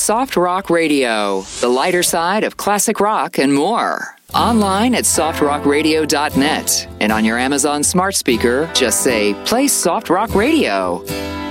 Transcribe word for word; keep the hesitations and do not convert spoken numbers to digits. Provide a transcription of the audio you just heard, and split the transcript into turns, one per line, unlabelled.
Soft Rock Radio, the lighter side of classic rock and more. Online at soft rock radio dot net. And on your Amazon smart speaker, just say, play Soft Rock Radio.